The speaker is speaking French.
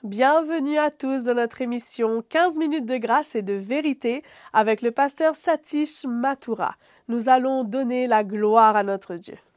Bienvenue à tous dans notre émission 15 minutes de grâce et de vérité avec le pasteur Satish Mathura. Nous allons donner la gloire à notre Dieu.